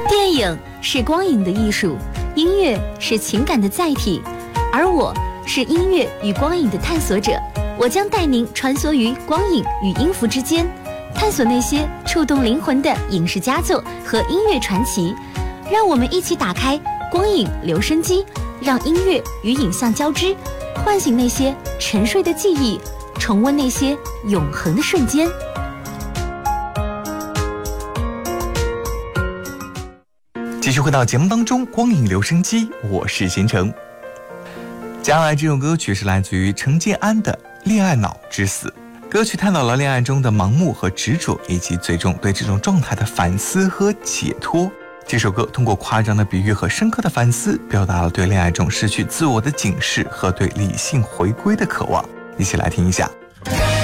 电影是光影的艺术，音乐是情感的载体，而我是音乐与光影的探索者。我将带您穿梭于光影与音符之间，探索那些触动灵魂的影视佳作和音乐传奇。让我们一起打开光影留声机，让音乐与影像交织，唤醒那些沉睡的记忆，重温那些永恒的瞬间。 继续回到节目当中，光影留声机，我是贤成。接下来这首歌曲是来自于陈建安的《恋爱脑之死》。歌曲探讨了恋爱中的盲目和执着，以及最终对这种状态的反思和解脱。这首歌通过夸张的比喻和深刻的反思，表达了对恋爱中失去自我的警示和对理性回归的渴望。一起来听一下。